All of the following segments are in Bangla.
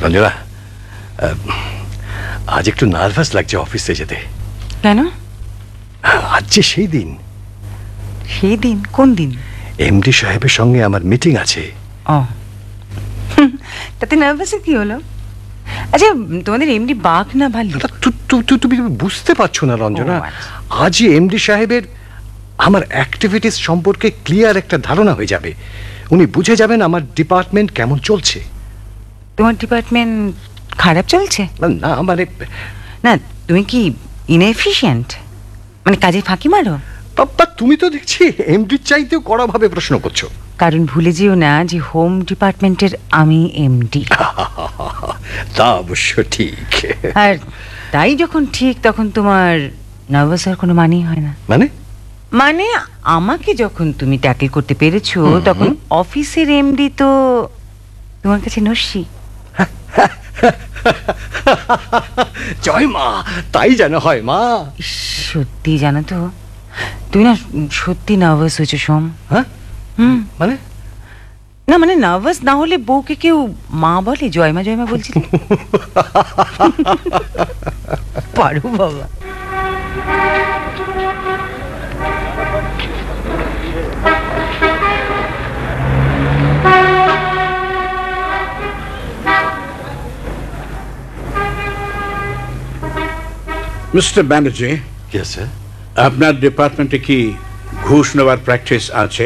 রঞ্জনা, আজ একটু নার্ভাস লাগছে অফিসে যেতে। কেন? আজ যে সেই দিন। সেই দিন? কোন দিন? এমডি সাহেবের সঙ্গে আমার মিটিং আছে। ও, তাতে নার্ভাসের কি হলো? আচ্ছা, তোমাদের এমডি বাঘ না ভাল্লুক? তুমি বুঝতে পারছো না রঞ্জনা, আজই এমডি সাহেবের আমার অ্যাক্টিভিটিস সম্পর্কে ক্লিয়ার একটা ধারণা হয়ে যাবে। উনি বুঝে যাবেন আমার ডিপার্টমেন্ট কেমন চলছে। তোমার ডিপার্টমেন্ট খারাপ চলছে? না মানে, না, তুমি কি ইনএফিশিয়েন্ট, মানে কাজে ফাঁকি মারো? বাবা, তুমি তো দেখছি এমডির চাইতেও কড়াভাবে প্রশ্ন করছো। কারণ ভুলে যেও না যে হোম ডিপার্টমেন্টের আমি এমডি। তা অবশ্য ঠিক। আর তাই যখন ঠিক, তখন তোমার নার্ভাস হওয়ার কোনো মানেই হয় না। মানে আমাকে যখন তুমি ট্যাকল করতে পেরেছো, তখন অফিসের এমডি তো তোমার কাছে নস্যি। জয় মা, তাই যেন হয় মা। সত্যি জানো তো, তুমি না সত্যি নার্ভাস হয়েছো সোম। হ্যাঁ, মানে না, মানে নার্ভাস না হলে বউকে কেউ মা বলে? জয়মা জয়মা বলছি। পারো বাবা। Mister Banerjee, yes sir. আপনার ডিপার্টমেন্টে কি ঘুষ নেওয়ার প্র্যাকটিস আছে?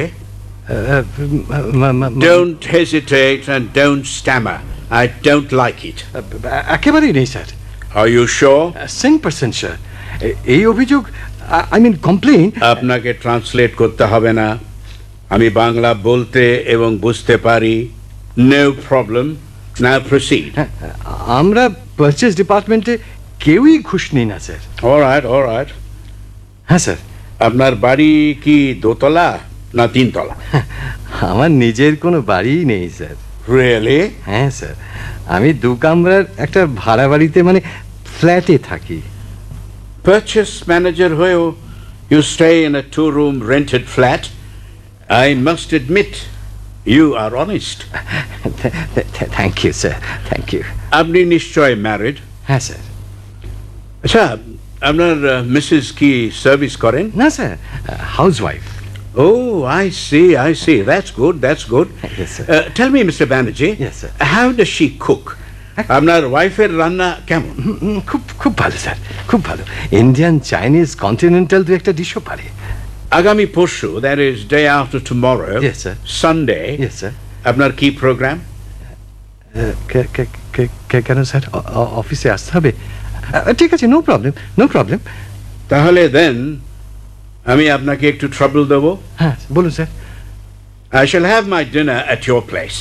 Don't hesitate and don't stammer. I don't like it. একেবারেই নেই sir. Are you sure? 100% sir. এই অভিযোগ, আই মিন কমপ্লেইন। আপনাকে ট্রান্সলেট করতে হবে না, আমি বাংলা বলতে এবং বুঝতে পারি। No problem. Now proceed. আমরা পারচেজ ডিপার্টমেন্টে কেউই ঘুষ নিই না স্যার। All right. হ্যাঁ স্যার। আপনার বাড়ি কি দোতলা না তিনতলা? আমার নিজের কোনো বাড়িই নেই স্যার। Really? হ্যাঁ স্যার, আমি 2 কামরার একটা ভাড়া বাড়িতে, মানে ফ্ল্যাটে থাকি। Purchase manager হয়েও you stay in a 2-room rented flat? I must admit you are honest. Thank you sir, thank you. আপনি নিশ্চয় ম্যারিড? হ্যাঁ স্যার। আচ্ছা, আপনার মিসেস কি সার্ভিস করেন? না sir, housewife. Oh, I see. That's good. Yes, sir. Tell me, Mr. Banerjee. Yes, sir. How does she cook? আপনার ওয়াইফের রান্না কেমন? খুব ভালো স্যার, খুব ভালো। ইন্ডিয়ান, চাইনিজ, কন্টিনেন্টাল 2-একটা ডিশও পারে। আগামী পরশু, that is day after tomorrow, Yes, sir. Sunday, Yes, sir. আপনার কি প্রোগ্রাম? কেন স্যার, অফিসে আসতে হবে? ঠিক আছে, নো প্রবলেম। তাহলে দেন আমি আপনাকে একটু ট্রাবল দেব। হ্যাঁ বলুন sir. I shall have my dinner at your place.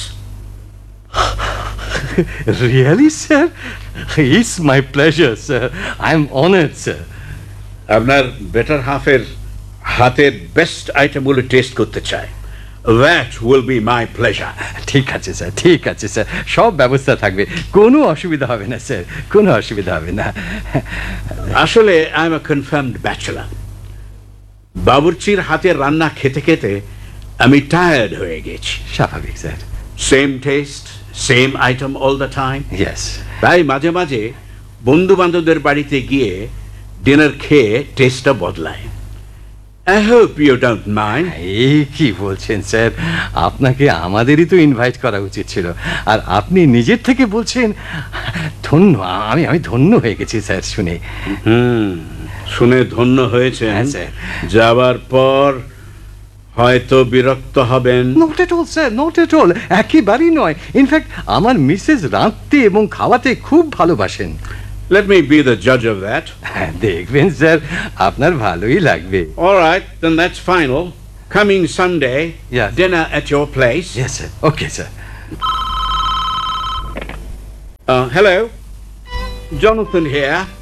Really, sir? It's my pleasure, sir. I'm honored, sir. আপনার বেটার হাফের হাতের বেস্ট আইটেমগুলো টেস্ট করতে চাই। That will be my pleasure. ঠিক আছে স্যার, সব ব্যবস্থা থাকবে, কোনো অসুবিধা হবে না স্যার, কোনো অসুবিধা হবে না। আসলে I am a confirmed bachelor. বাবুর্চির হাতের রান্না খেতে খেতে আমি টায়ার্ড হয়ে গেছি। স্বাভাবিক sir. Same test, same item all the time. Yes. তাই মাঝে মাঝে বন্ধু বান্ধবদের বাড়িতে গিয়ে ডিনার খেয়ে টেস্টটা বদলায়। I hope you don't mind. এই কি বলছেন স্যার, আপনাকে আমাদেরই তো ইনভাইট করা উচিত ছিল, আর আপনি নিজের থেকে বলছেন। ধন্য, আমি ধন্য হয়ে গেছি স্যার শুনে। শুনে ধন্য হয়েছেন, স্যার। যাবার পর হয়তো বিরক্ত হবেন। Not at all sir, not at all, একেবারেই নয়। ইনফ্যাক্ট আমার মিসেস রাঁধতে এবং খাওয়াতে খুব ভালোবাসেন। Let me be the judge of that. দেখবেন স্যার, আপনার ভালোই লাগবে। All right, then that's final. Coming Sunday, Yes. dinner at your place. Yes, sir. Okay, sir. Hello. Jonathan here.